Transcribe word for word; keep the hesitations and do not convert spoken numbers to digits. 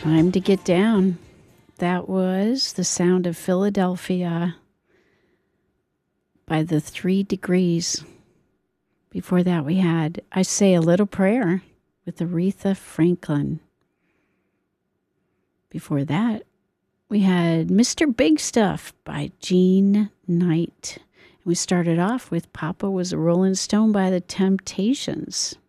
Time to get down. That was The Sound of Philadelphia by the Three Degrees. Before that, we had I Say a Little Prayer with Aretha Franklin. Before that, we had Mister Big Stuff by Jean Knight. And we started off with Papa Was a Rolling Stone by the Temptations.